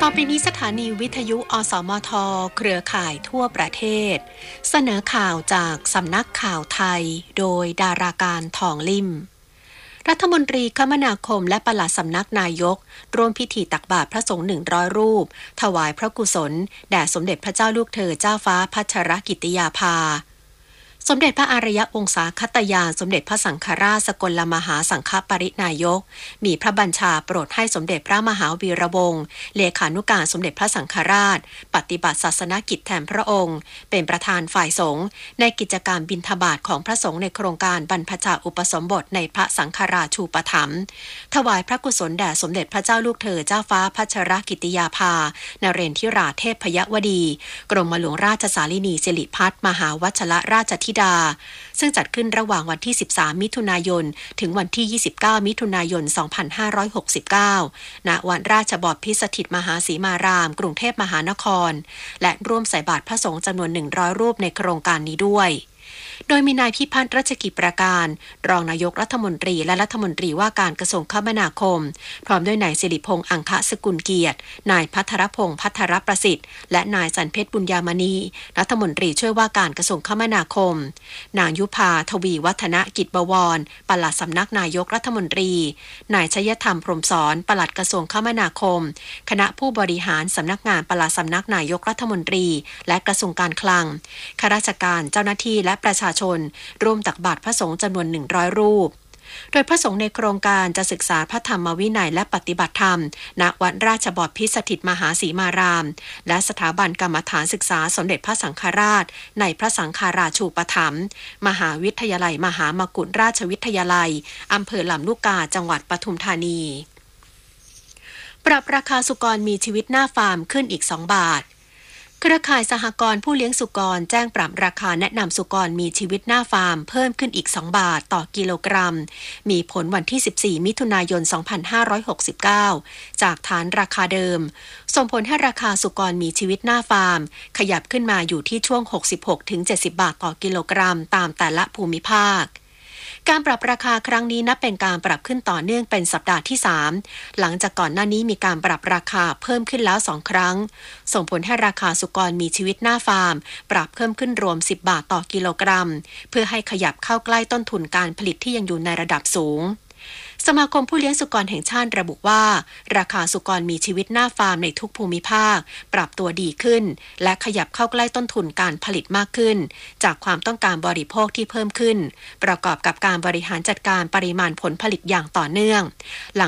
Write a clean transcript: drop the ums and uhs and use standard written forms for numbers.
อไปนี้สถานีวิทยุอสมทเครือข่ายทั่วประเทศเสนอข่าวจากสำนักข่าวไทยโดยดาราการทองลิ่มรัฐมนตรีคมนาคมและปลัดสำนักนายกร่วมพิธีตักบาตรพระสงฆ์100 รูปถวายพระกุศลแด่สมเด็จพระเจ้าลูกเธอเจ้าฟ้าพัชรกิติยาภาสมเด็จพระอารยวงศาคตยานสมเด็จพระสังฆราชสกลมหาสังฆปรินายกมีพระบัญชาโปรดให้สมเด็จพระมหาวีระวงศ์เลขานุการสมเด็จพระสังฆราชปฏิบัติศาสนกิจแทนพระองค์เป็นประธานฝ่ายสงฆ์ในกิจกรรมบิณฑบาตของพระสงฆ์ในโครงการบรรพชาอุปสมบทในพระสังฆราชูปถัมภ์ถวายพระกุศลแด่สมเด็จพระเจ้าลูกเธอเจ้าฟ้าพัชรกิติยาภานเรนทิราเทพยวดีกรมหลวงราชสารินีสิริพัฒน์มหาวัชรราชธิดาซึ่งจัดขึ้นระหว่างวันที่13มิถุนายนถึงวันที่29มิถุนายน2569ณวัดราชบพิตรสถิตมหาสีมารามกรุงเทพมหานครและร่วมใส่บาตรพระสงฆ์จำนวน100 รูปในโครงการนี้ด้วยโดยมีนายพิพัฒน์รัชกิจประการรองนายกรัฐมนตรีและรัฐมนตรีว่าการกระทรวงคมนาคมพร้อมด้วยนายสิริพงษ์อังคสกุลเกียรตินายภัทรพงษ์ภัทรประสิทธิ์และนายสันเพชรบุญญามณีรัฐมนตรีช่วยว่าการกระทรวงคมนาคมนางยุพาทวีวัฒนกิจบวรปลัดสำนักนายกรัฐมนตรีนายชยธรรมพรหมสอนปลัดกระทรวงคมนาคมคณะผู้บริหารสำนักงานปลัดสำนักนายกรัฐมนตรีและกระทรวงการคลังข้าราชการเจ้าหน้าที่และประชาชนร่วมตักบาตรพระสงฆ์จำนวน100 รูปโดยพระสงฆ์ในโครงการจะศึกษาพระธรรมวินัยและปฏิบัติธรรมณวัดราชบพิตรสถิตมหาสีมารามและสถาบันกรรมฐานศึกษาสมเด็จพระสังฆราชในพระสังฆราชูปถัมภ์มหาวิทยาลัยมหามกุฏราชวิทยาลัยอำเภอลำลูกกาจังหวัดปทุมธานีปรับราคาสุกรมีชีวิตหน้าฟาร์มขึ้นอีก2 บาทเครือข่ายสหกรณ์ผู้เลี้ยงสุกรแจ้งปรับราคาแนะนำสุกรมีชีวิตหน้าฟาร์มเพิ่มขึ้นอีก2 บาทต่อกิโลกรัมมีผลวันที่14มิถุนายน2569จากฐานราคาเดิมส่งผลให้ราคาสุกรมีชีวิตหน้าฟาร์มขยับขึ้นมาอยู่ที่ช่วง 66-70 บาทต่อกิโลกรัมตามแต่ละภูมิภาคการปรับราคาครั้งนี้นับเป็นการปรับขึ้นต่อเนื่องเป็นสัปดาห์ที่3หลังจากก่อนหน้านี้มีการปรับราคาเพิ่มขึ้นแล้ว2 ครั้งส่งผลให้ราคาสุกรมีชีวิตหน้าฟาร์มปรับเพิ่มขึ้นรวม10 บาทต่อกิโลกรัมเพื่อให้ขยับเข้าใกล้ต้นทุนการผลิตที่ยังอยู่ในระดับสูงสมาคมผู้เลี้ยงสุกรแห่งชาติระบุว่าราคาสุกรมีชีวิตหน้าฟาร์มในทุกภูมิภาคปรับตัวดีขึ้นและขยับเข้าใกล้ต้นทุนการผลิตมากขึ้นจากความต้องการบริโภคที่เพิ่มขึ้นประกอบกับการบริหารจัดการปริมาณผลผลิตอย่างต่อเนื่อง